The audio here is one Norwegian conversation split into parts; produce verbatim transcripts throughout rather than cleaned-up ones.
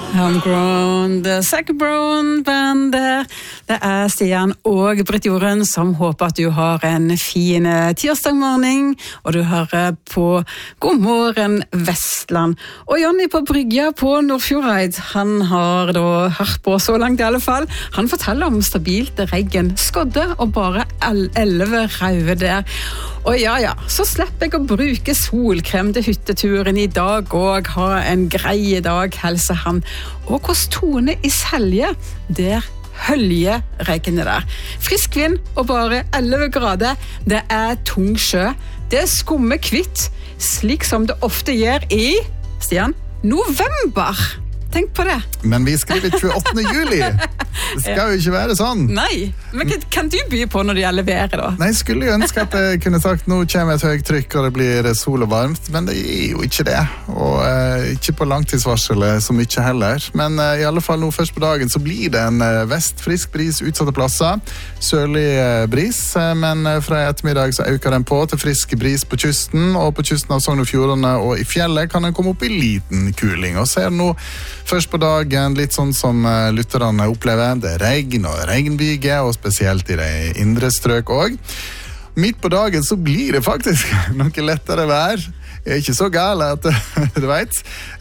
Homegrown, The Zac Brown Band der. Det er Stian og Britt Jorunn som håper at du har en fin tirsdagmorgen, og du hører på God morgen Vestland. Og Jonny på Brygja på Nordfjordeid, han har da hørt på så langt i alle fall. Han forteller om stabilt regn, skodde og bare elleve rauer der. Og ja, ja, så slipper jeg å bruke solkrem til hytteturen i dag og ha en grei dag, helser han. Og hvordan tone i Selje, der hølje regnet der. Frisk vind og bare elleve grader. Det er tung sjø. Det skummer kvitt, slik som det ofte gjør i, Stian, november. Tenk på det. Men vi skriver tjueåttende juli. Det skal jo ikke være sånn. Nei, men kan du by på når det gjelder været da? Nei, jeg skulle jo ønske at jeg kunne sagt nå kommer et høyt trykk og det blir sol og varmt, men det er jo ikke det. Og eh, ikke på langtidsvarselet så mye heller. Men eh, i alle fall nå først på dagen så blir det en eh, vestfrisk bris utsatte plasser. Sørlig eh, bris, eh, men eh, fra i ettermiddag så øker den på til frisk bris på kysten, og på kysten av Sogn og Fjordane og i fjellet kan den komme opp i liten kuling. Og ser nå først på dagen litt sånn som uh, lytterne opplever. Det er regn og regnbyge, og spesielt i de indre strøk også. Midt på dagen så blir det faktisk noe lettere vær. Jeg er ikke så gale at du vet.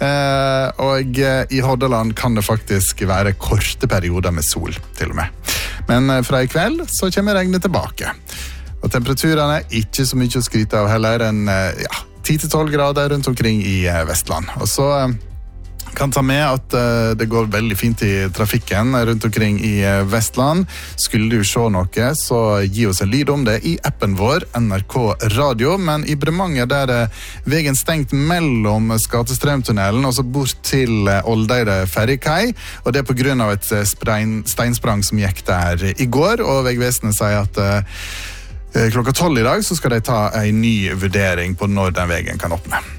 Uh, og uh, i Hordaland kan det faktisk være korte perioder med sol, til og med. Men uh, fra i kveld så kommer regnet tilbake. Og temperaturene er ikke så mye å skryte av heller enn uh, ja, ti til tolv grader rundt omkring i uh, Vestland. Og så uh, kan ta med at uh, det går veldig fint i trafikken rundt omkring i uh, Vestland. Skulle du se noe, så gi oss en lyd om det i appen vår, N R K Radio. Men i Bremanger der er veien stengt mellom Skatestrømtunnelen og så bort til uh, Oldeide ferjekai. Og det er på grunn av et uh, sprein, steinsprang som gikk der i går, og Vegvesenet sier at uh, klokka tolv i dag så skal de ta en ny vurdering på når den veien kan åpne.